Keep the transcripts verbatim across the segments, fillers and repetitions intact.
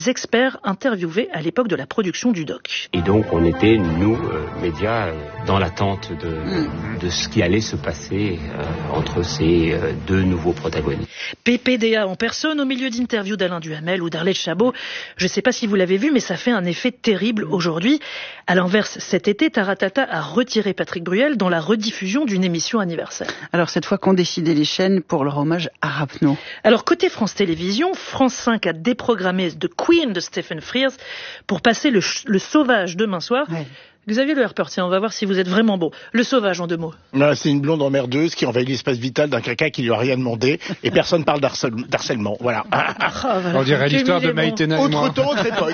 experts interviewés à l'époque de la production du doc. Et donc on était, nous, euh, médias, euh, dans l'attente de, mmh. de ce qui allait se passer euh, entre ces euh, deux nouveaux protagonistes. P P D A en personne au milieu d'interviews d'Alain Duhamel ou d'Arlette Chabot. Je ne sais pas si vous l'avez vu, mais ça fait un effet terrible aujourd'hui. À l'inverse, cet été, Taratata a retiré Patrick Bruel dans la rediffusion d'une émission anniversaire. Alors cette fois qu'ont décidé les chaînes pour leur hommage à Rapneau. Alors côté France Télévisions, France cinq a déprogrammé The Queen de Stephen Frears pour passer le, le Sauvage demain soir. Ouais. Xavier Le Herper, tiens, on va voir si vous êtes vraiment beau. Le Sauvage, en deux mots. Non, c'est une blonde emmerdeuse qui envahit l'espace vital d'un caca qui lui a rien demandé et personne parle d'harcèle, d'harcèlement. Voilà. Oh, voilà. On dirait l'histoire de Maïtena et moi. Autre temps, autre époque.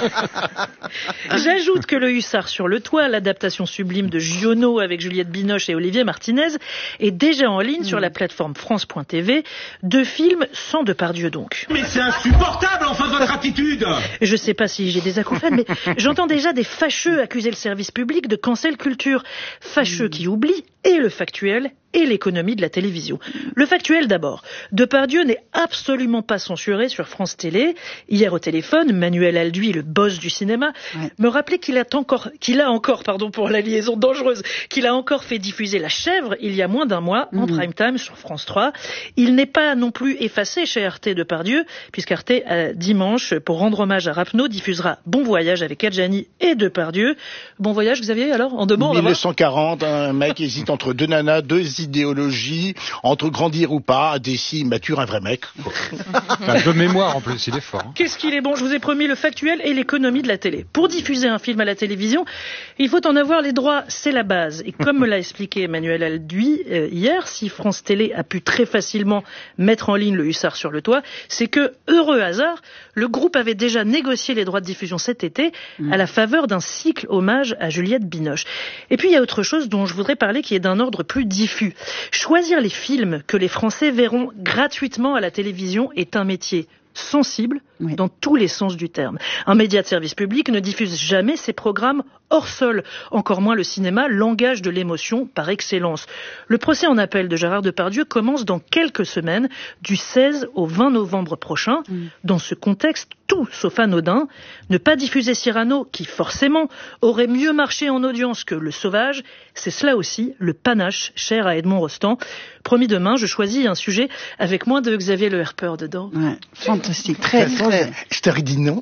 J'ajoute que Le Hussard sur le toit, l'adaptation sublime de Giono avec Juliette Binoche et Olivier Martinez, est déjà en ligne mmh. sur la plateforme France point T V. Deux films sans Depardieu donc. Mais c'est insupportable, enfin, votre attitude. Je sais pas si j'ai des acouphènes, mais j'entends déjà des fâcheux accuser le service public de cancel culture. Fâcheux mmh. qui oublient et le factuel et l'économie de la télévision. Le factuel d'abord. Depardieu n'est absolument pas censuré sur France Télé. Hier au téléphone, Manuel Alduy, le boss du cinéma, ouais. me rappelait qu'il a encore, qu'il a encore, pardon pour la liaison dangereuse, qu'il a encore fait diffuser La Chèvre il y a moins d'un mois mmh. en prime time sur France trois. Il n'est pas non plus effacé chez Arte Depardieu, puisqu'Arte euh, dimanche, pour rendre hommage à Rapneau, diffusera Bon Voyage avec Adjani et Depardieu. Bon voyage, Xavier, alors, en deux mots. mille neuf cent quarante, un mec hésite entre deux nanas, deux idéologies, entre grandir ou pas, Dessy mature un vrai mec. Enfin, de mémoire en plus, il est fort. Hein. Qu'est-ce qu'il est bon, je vous ai promis le factuel et l'économie de la télé. Pour diffuser un film à la télévision, il faut en avoir les droits, c'est la base. Et comme me l'a expliqué Emmanuel Alduy euh, hier, si France Télé a pu très facilement mettre en ligne Le Hussard sur le toit, c'est que, heureux hasard, le groupe avait déjà négocié les droits de diffusion cet été mmh. à la faveur d'un cycle hommage à Juliette Binoche. Et puis il y a autre chose dont je voudrais parler qui est d'un ordre plus diffus. Choisir les films que les Français verront gratuitement à la télévision est un métier sensible oui. dans tous les sens du terme. Un média de service public ne diffuse jamais ses programmes hors sol, encore moins le cinéma, langage de l'émotion par excellence. Le procès en appel de Gérard Depardieu commence dans quelques semaines, du seize au vingt novembre prochain. Mm. Dans ce contexte, tout sauf anodin, ne pas diffuser Cyrano, qui forcément aurait mieux marché en audience que Le Sauvage, c'est cela aussi le panache cher à Edmond Rostand. Promis demain, je choisis un sujet avec moins de Xavier Le Herper dedans. Ouais, fantastique, très, très... Je t'aurais dit non.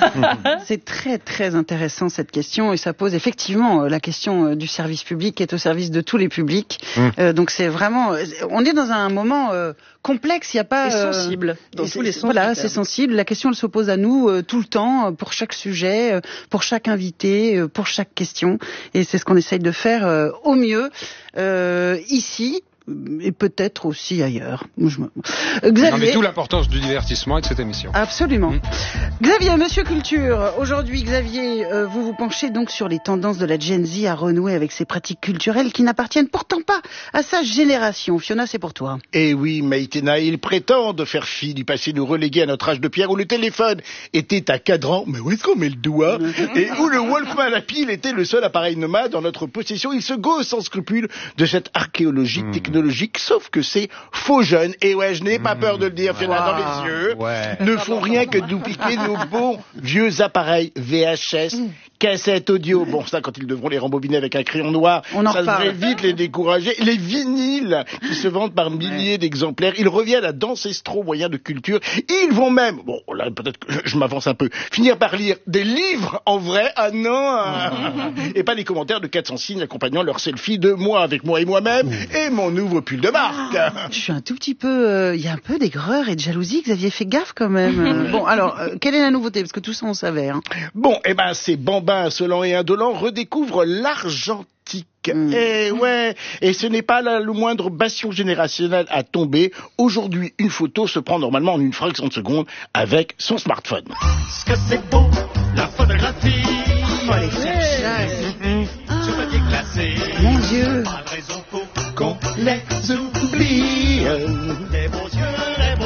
C'est très, très intéressant cette question et ça pose effectivement la question du service public qui est au service de tous les publics. Mmh. Euh, donc c'est vraiment... On est dans un moment euh, complexe, il n'y a pas... Euh, c'est sensible, dans tous les sens. Voilà, c'est sensible. La question, elle se pose à nous euh, tout le temps, pour chaque sujet, euh, pour chaque invité, euh, pour chaque question. Et c'est ce qu'on essaye de faire euh, au mieux euh, ici. Et peut-être aussi ailleurs. Je me... Xavier... Non, mais d'où l'importance du divertissement et de cette émission. Absolument. Mmh. Xavier, Monsieur Culture. Aujourd'hui, Xavier, euh, vous vous penchez donc sur les tendances de la Gen Z à renouer avec ces pratiques culturelles qui n'appartiennent pourtant pas à sa génération. Fiona, c'est pour toi. Eh oui, Maïtena, il prétend de faire fi du passé, nous reléguer à notre âge de pierre où le téléphone était à cadran, mais où est-ce qu'on met le doigt, et où le Walkman à pile était le seul appareil nomade en notre possession. Il se gausse sans scrupule de cette archéologie mmh. technologique. Sauf que c'est faux jeunes. Et ouais, je n'ai pas peur de le dire, Fiona, wow. dans les yeux. Ouais. Ne font rien que nous piquer nos bons vieux appareils V H S, mm. cassettes audio. Bon, ça, quand ils devront les rembobiner avec un crayon noir, On en ça devrait vite les décourager. Les vinyles, qui se vendent par milliers ouais. d'exemplaires, ils reviennent à d'ancestraux moyens de culture. Ils vont même, bon, là, peut-être que je, je m'avance un peu, finir par lire des livres en vrai. Ah non mm. Et pas les commentaires de quatre cents signes accompagnant leur selfie de moi avec moi et moi-même mm. et mon nouveau pull de marque. Ah, je suis un tout petit peu... Il euh, y a un peu d'aigreur et de jalousie. Xavier, fait gaffe quand même. Bon, alors, euh, quelle est la nouveauté? Parce que tout ça, on savait. Hein. Bon, eh ben, c'est Bambin, insolent et indolent, redécouvre l'argentique. Mmh. Et ouais, et ce n'est pas la, le moindre bastion générationnel à tomber. Aujourd'hui, une photo se prend normalement en une fraction de seconde avec son smartphone. Ce que c'est beau, la photographie. Oh, les flashs. Mmh. Sur papier glacé. Mon Dieu. Pas de raison pour qu'on les oublie. Les beaux yeux, les beaux jours.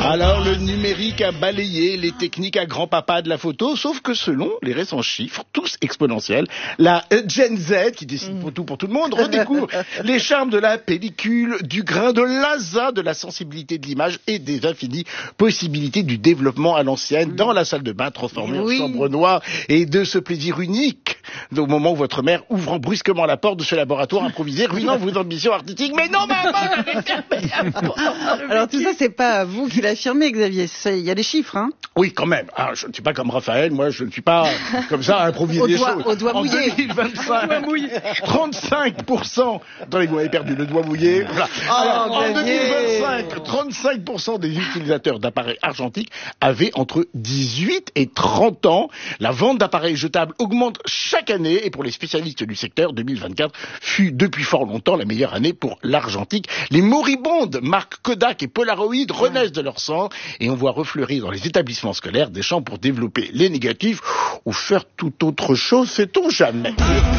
Alors, le numérique a balayé les techniques à grand-papa de la photo, sauf que selon les récents chiffres, tous exponentiels, la Gen Z, qui décide pour tout pour tout le monde, redécouvre les charmes de la pellicule, du grain de l'asa, de la sensibilité de l'image et des infinies possibilités du développement à l'ancienne dans la salle de bain transformée oui. en chambre noire et de ce plaisir unique au moment où votre mère ouvre brusquement la porte de ce laboratoire improvisé, ruinant vos ambitions artistiques. Mais non, maman, j'avais fermé la porte. Alors tout ça, c'est pas vous qui l'affirmez, Xavier. Il y a des chiffres, hein. Oui, quand même. Ah, je ne suis pas comme Raphaël, moi, je ne suis pas comme ça à improviser au des doigt, choses. Au doigt en mouillé. deux mille vingt-cinq, trente-cinq pour cent. Attendez, vous m'avez perdu le doigt mouillé. Voilà. Oh, Alors, en deux Xavier. mille vingt-cinq, trente-cinq pour cent des utilisateurs d'appareils argentiques avaient entre dix-huit et trente ans. La vente d'appareils jetables augmente chaque année et pour les spécialistes du secteur, deux mille vingt-quatre fut depuis fort longtemps la meilleure année pour l'argentique. Les moribondes marques Kodak et Polaroid renaissent de leur sang et on voit refleurir dans les établissements scolaires des champs pour développer les négatifs ou faire toute autre chose, sait-on jamais.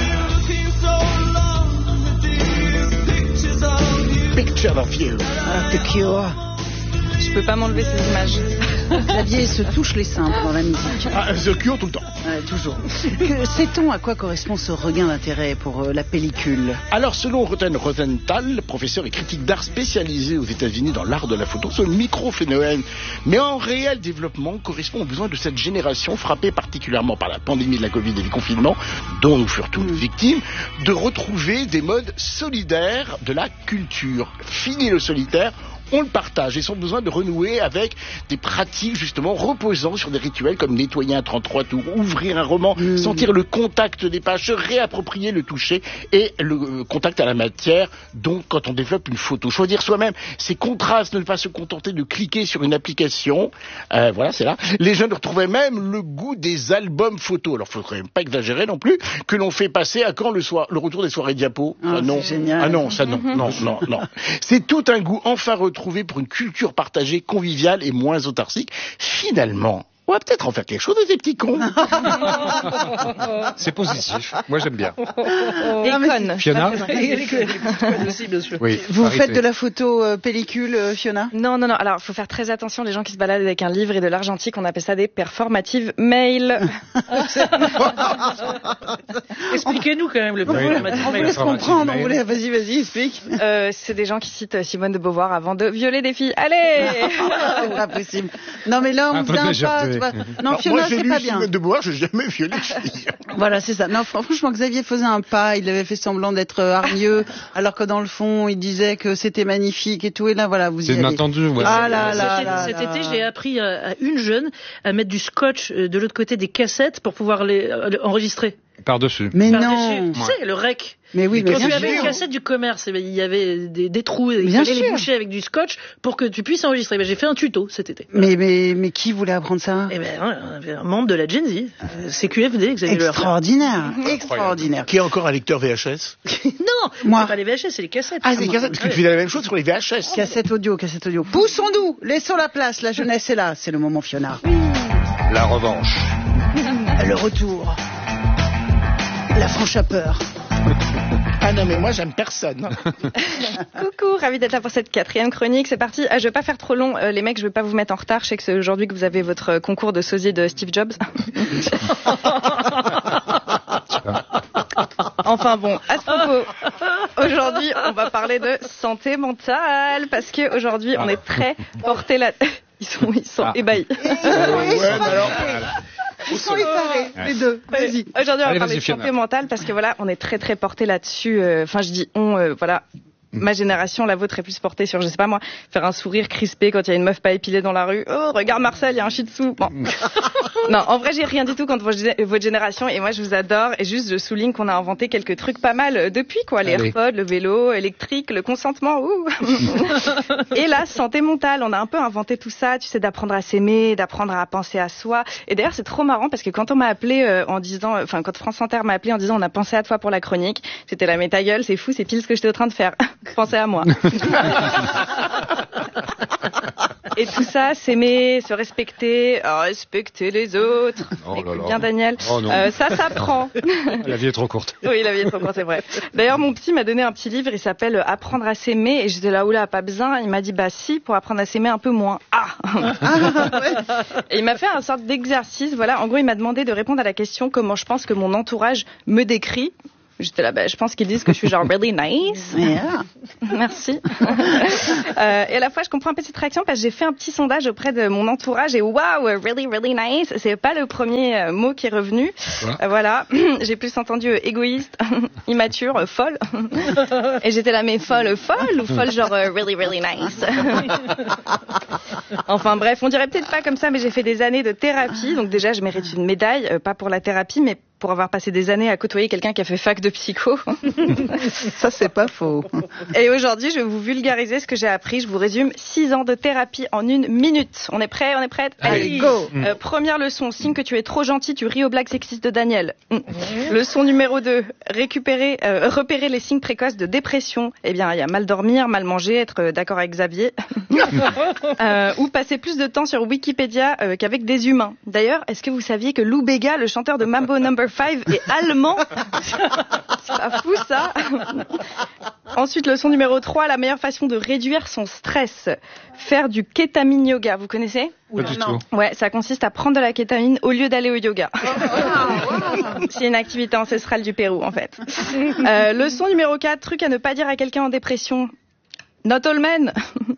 Picture of you. Ah, The Cure. Je peux pas m'enlever ces images. Xavier se touche les seins pendant la musique. Ah, The Cure tout le temps. Ouais, toujours. Que- Sait-on à quoi correspond ce regain d'intérêt pour euh, la pellicule? Alors, selon Roten Rosenthal, professeur et critique d'art spécialisé aux États-Unis dans l'art de la photo, ce micro-phénomène, mais en réel développement, correspond aux besoins de cette génération frappée particulièrement par la pandémie de la Covid et les confinements, dont nous furent toutes victimes, de retrouver des modes solidaires de la culture. Fini le solitaire, on le partage et son besoin de renouer avec des pratiques justement reposant sur des rituels comme nettoyer un trente-trois tours, ouvrir un roman, mmh. sentir le contact des pages, se réapproprier le toucher et le euh, contact à la matière. Donc quand on développe une photo, choisir soi-même ses contrastes, ne pas se contenter de cliquer sur une application. Euh, voilà, c'est là. Les jeunes retrouvaient même le goût des albums photos. Alors faut quand même pas exagérer non plus, que l'on fait passer à quand le soir, le retour des soirées diapo. Ah, ah non, c'est génial. ah non, ça non, non, non, non. C'est tout un goût enfin retrouvé trouvé pour une culture partagée, conviviale et moins autarcique. Finalement, on va peut-être en faire quelque chose de ces petits cons. C'est positif. Moi, j'aime bien. Des connes. Fiona aussi, bien sûr. Oui. Vous Arrêtez. faites de la photo euh, pellicule, euh, Fiona? Non, non, non. Alors, il faut faire très attention. Les gens qui se baladent avec un livre et de l'argentique, on appelle ça des performatives mail. Expliquez-nous quand même le Oui, performative On vous mail. laisse comprendre. On mail. voulait... Vas-y, vas-y, explique. Euh, c'est des gens qui citent Simone de Beauvoir avant de violer des filles. Allez. C'est pas possible. Non, mais là, on Un ne peu de vient pas. légèreté. Tu vois. Non, Alors, Fiona, moi, j'ai c'est lu pas bien. Simone de Beauvoir, je n'ai jamais violé de fille. Voilà, c'est ça. Non, fr- franchement, Xavier faisait un pas. Il avait fait semblant d'être euh, hargneux, alors que dans le fond, il disait que c'était magnifique et tout. Et là, voilà, vous y C'est allez. inattendu. Ouais. Ah là là Cet, là cet là. été, j'ai appris à, à une jeune à mettre du scotch euh, de l'autre côté des cassettes pour pouvoir les euh, enregistrer. Par-dessus. Mais Par-dessus. non. Tu sais, le rec. Mais oui, mais Quand bien tu avais sûr. une cassette du commerce, eh ben, il y avait des, des trous, il Bien fallait les sûr. boucher avec du scotch pour que tu puisses enregistrer. Ben, j'ai fait un tuto cet été. Mais, mais, mais qui voulait apprendre ça? Eh ben, on avait un membre de la Gen Z, euh, C Q F D, Xavier Leurre. Extraordinaire, extraordinaire. Qui a encore un lecteur V H S? Non, Moi. c'est pas les V H S, c'est les cassettes. Ah, c'est des cassettes, parce que tu faisais la même chose sur les V H S. Cassette audio, cassette audio. Poussons-nous, laissons la place, la jeunesse est là. C'est le moment Fiona. La revanche. Le retour. La franche à peur. Ah non, mais moi, j'aime personne. Coucou, ravi d'être là pour cette quatrième chronique. C'est parti. Ah, je vais pas faire trop long. Euh, les mecs, je vais pas vous mettre en retard. Je sais que c'est aujourd'hui que vous avez votre concours de sosie de Steve Jobs. Enfin bon, à ce propos, aujourd'hui, on va parler de santé mentale parce que aujourd'hui, on est très porté là. Ils sont, ils sont Ah. ébahis. Ouais, mais alors... Ils sont effarés, les deux. Vas-y. Aujourd'hui, on va Allez, parler vas-y, de Fiona. santé mentale parce que voilà, on est très très porté là-dessus. euh, Enfin, je dis on, euh, voilà. Ma génération, la vôtre, est plus portée sur, je sais pas moi, faire un sourire crispé quand il y a une meuf pas épilée dans la rue. Oh, regarde Marcel, il y a un shih tzu. Bon. Non, en vrai, j'ai rien du tout contre votre gé- votre génération et moi, je vous adore. Et juste, je souligne qu'on a inventé quelques trucs pas mal euh, depuis, quoi. Les Allez. AirPods, le vélo, électrique, le consentement, ouh. Et la santé mentale, on a un peu inventé tout ça, tu sais, d'apprendre à s'aimer, d'apprendre à penser à soi. Et d'ailleurs, c'est trop marrant parce que quand on m'a appelé euh, en disant, enfin, quand France Inter m'a appelé en disant, on a pensé à toi pour la chronique, c'était la mais ta gueule, c'est fou, c'est pile ce que j'étais en train de faire. Pensez à moi. Et tout ça, s'aimer, se respecter, euh, respecter les autres. Oh là Écoute là. bien Daniel. Oh non. Euh, ça s'apprend. La vie est trop courte. Oui, la vie est trop courte, c'est vrai. D'ailleurs, mon petit m'a donné un petit livre, il s'appelle Apprendre à s'aimer. Et j'étais là, oula, pas besoin. Il m'a dit, bah si, pour apprendre à s'aimer un peu moins. Ah, Et il m'a fait un sorte d'exercice. Voilà, en gros, il m'a demandé de répondre à la question comment je pense que mon entourage me décrit. J'étais là, bah, je pense qu'ils disent que je suis genre really nice. Yeah. Merci. euh, et à la fois, je comprends un peu cette réaction parce que j'ai fait un petit sondage auprès de mon entourage et waouh, really, really nice. C'est pas le premier euh, mot qui est revenu. Voilà. Euh, voilà. J'ai plus entendu euh, égoïste, immature, euh, folle. Et j'étais là, mais folle, folle ou folle genre euh, really, really nice. Enfin bref, on dirait peut-être pas comme ça, mais j'ai fait des années de thérapie. Donc déjà, je mérite une médaille, euh, pas pour la thérapie, mais pour avoir passé des années à côtoyer quelqu'un qui a fait fac de psycho. Ça, c'est pas faux. Et aujourd'hui, je vais vous vulgariser ce que j'ai appris. Je vous résume six ans de thérapie en une minute. On est prêt? On est prête? Allez, go! Euh, première leçon, signe que tu es trop gentil, tu ris aux blagues sexistes de Daniel. Mm. Leçon numéro deux, récupérer, euh, repérer les signes précoces de dépression. Eh bien, il y a mal dormir, mal manger, être euh, d'accord avec Xavier. euh, ou passer plus de temps sur Wikipédia euh, qu'avec des humains. D'ailleurs, est-ce que vous saviez que Lou Bega, le chanteur de Mambo Number five, est allemand? C'est pas fou, ça. Ensuite, leçon numéro trois, la meilleure façon de réduire son stress. Faire du kétamine yoga, vous connaissez? Pas du tout. Ouais, ça consiste à prendre de la kétamine au lieu d'aller au yoga. C'est une activité ancestrale du Pérou, en fait. Euh, leçon numéro quatre, truc à ne pas dire à quelqu'un en dépression. Not all men.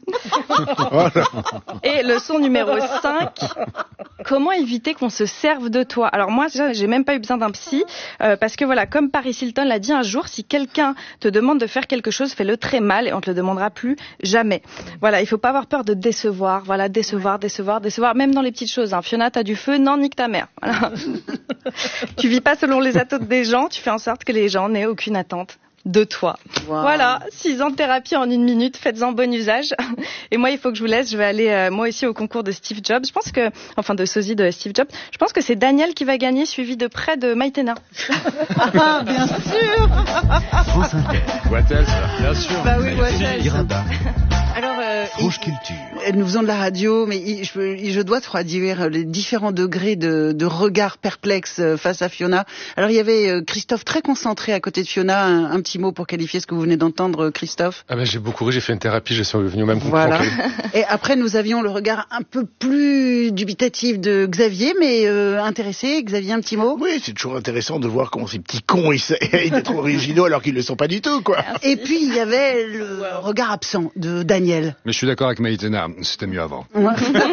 Et leçon numéro cinq, comment éviter qu'on se serve de toi? Alors moi, déjà, j'ai même pas eu besoin d'un psy, euh, parce que voilà, comme Paris Hilton l'a dit un jour, si quelqu'un te demande de faire quelque chose, fais-le très mal et on te le demandera plus jamais. Voilà, il faut pas avoir peur de décevoir, voilà, décevoir, décevoir, décevoir, même dans les petites choses. Hein. Fiona, t'as du feu? Non, nique ta mère. Voilà. Tu vis pas selon les attentes des gens, tu fais en sorte que les gens n'aient aucune attente de toi. Wow. Voilà, six ans de thérapie en une minute, faites-en bon usage. Et moi, il faut que je vous laisse, je vais aller euh, moi aussi au concours de Steve Jobs. Je pense que, enfin de sosie de Steve Jobs, je pense que c'est Daniel qui va gagner, suivi de près de Maïtena. Ah, bien sûr. France Inter. Wattel, ça. Bien sûr. Bah oui, Wattel. Irada. Alors, euh, Franche Culture. nous faisons de la radio, mais il- je, je dois traduire les différents degrés de, de regard perplexe euh, face à Fiona. Alors, il y avait euh, Christophe très concentré à côté de Fiona. Un, un petit mot pour qualifier ce que vous venez d'entendre, euh, Christophe. Ah ben, j'ai beaucoup ri, j'ai fait une thérapie, je suis venu au même Voilà. comprendre. Et après, nous avions le regard un peu plus dubitatif de Xavier, mais euh, intéressé. Xavier, un petit mot. Oui, c'est toujours intéressant de voir comment ces petits cons essayent d'être originaux alors qu'ils ne le sont pas du tout, quoi. Et puis, il y avait le regard absent de Daniel. Mais je suis d'accord avec Maïtena, c'était mieux avant. Ouais.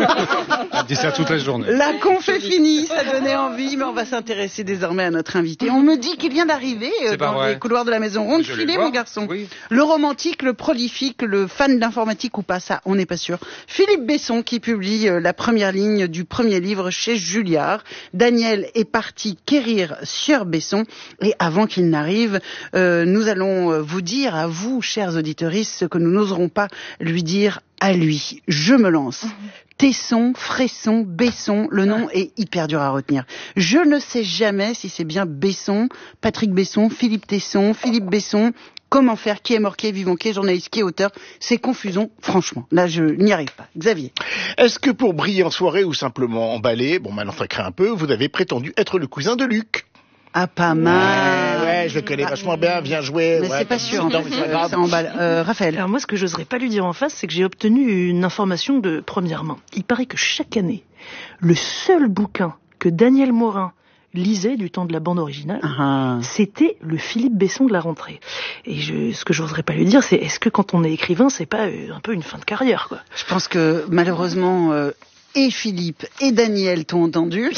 Elle dit ça toute la journée. La conf est finie, ça donnait envie, mais on va s'intéresser désormais à notre invité. On me dit qu'il vient d'arriver euh, C'est pas dans vrai. les couloirs de la maison ronde. Je vais Filé, le voir. mon garçon. Oui. Le romantique, le prolifique, le fan d'informatique ou pas, ça, on n'est pas sûr. Philippe Besson qui publie euh, la première ligne du premier livre chez Julliard. Daniel est parti quérir Sieur Besson. Et avant qu'il n'arrive, euh, nous allons euh, vous dire à vous, chers auditeuristes, ce que nous n'oserons pas lui dire à lui. Je me lance. Tesson, Fresson, Besson, le nom est hyper dur à retenir. Je ne sais jamais si c'est bien Besson, Patrick Besson, Philippe Tesson, Philippe Besson. Comment faire? Qui est mort? Qui est vivant? Qui est journaliste? Qui est auteur? C'est confusion, franchement. Là, je n'y arrive pas. Xavier. Est-ce que pour briller en soirée ou simplement emballer, bon maintenant ça craint un peu, vous avez prétendu être le cousin de Luc? Ah, pas mal. Ouais, ouais, je le connais vachement bien, bien joué. Mais ouais, c'est pas sûr, en non, fait. mais c'est pas Euh, grave. ça emballe. Euh, Raphaël. Alors moi, ce que j'oserais pas lui dire en face, c'est que j'ai obtenu une information de première main. Il paraît que chaque année, le seul bouquin que Daniel Morin lisait du temps de la bande originale, Ah. c'était le Philippe Besson de la rentrée. Et je, ce que j'oserais pas lui dire, c'est est-ce que quand on est écrivain, c'est pas euh, un peu une fin de carrière, quoi? Je pense que malheureusement, euh, et Philippe et Daniel t'ont entendu.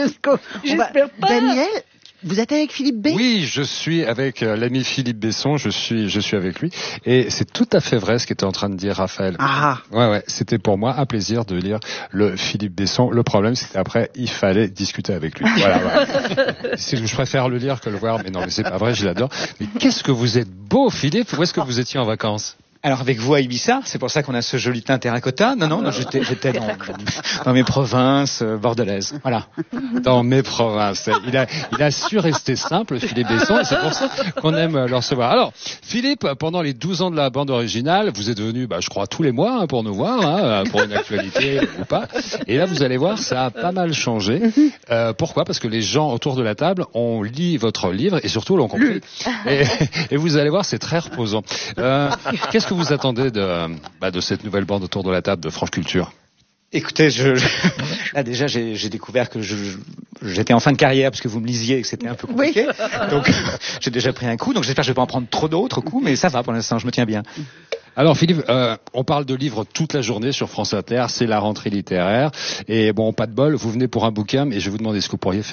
J'espère pas. Daniel, vous êtes avec Philippe B? Oui, je suis avec euh, l'ami Philippe Besson, je suis, je suis avec lui. Et c'est tout à fait vrai ce qu'était en train de dire Raphaël. Ah. Ouais, ouais, c'était pour moi un plaisir de lire le Philippe Besson. Le problème, c'était après, il fallait discuter avec lui. Voilà, voilà. C'est- je préfère le lire que le voir, mais non, mais c'est pas vrai, je l'adore. Mais qu'est-ce que vous êtes beau, Philippe! Où est-ce que vous étiez en vacances? Alors avec vous à Ibiza, c'est pour ça qu'on a ce joli teint terracotta. Non, non, non j'étais, j'étais dans, dans mes provinces euh, bordelaises. Voilà. Dans mes provinces. Il a, il a su rester simple, Philippe Besson, et c'est pour ça qu'on aime le recevoir. Alors, Philippe, pendant les douze ans de la bande originale, vous êtes venu, bah, je crois, tous les mois hein, pour nous voir, hein, pour une actualité ou pas. Et là, vous allez voir, ça a pas mal changé. Euh, pourquoi ? Parce que les gens autour de la table ont lu votre livre et surtout l'ont compris. Et, et vous allez voir, c'est très reposant. Euh, qu'est-ce que vous attendez de, bah, de cette nouvelle bande autour de la table de France Culture ? Écoutez, je, je... là déjà j'ai, j'ai découvert que je, je, j'étais en fin de carrière parce que vous me lisiez et que c'était un peu compliqué. Oui. Donc j'ai déjà pris un coup, donc j'espère que je vais pas en prendre trop d'autres coups, mais ça va pour l'instant, je me tiens bien. Alors Philippe, euh, on parle de livres toute la journée sur France Inter, c'est la rentrée littéraire et bon, pas de bol, vous venez pour un bouquin, mais je vais vous demander ce que vous pourriez faire